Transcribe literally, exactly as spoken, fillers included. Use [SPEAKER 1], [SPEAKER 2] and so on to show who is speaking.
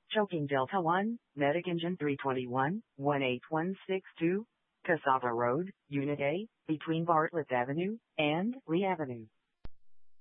[SPEAKER 1] Choking Delta one, Medic Engine three twenty-one, one eight one six two, Cassava Road, Unit A, between Bartlett Avenue and Lee Avenue.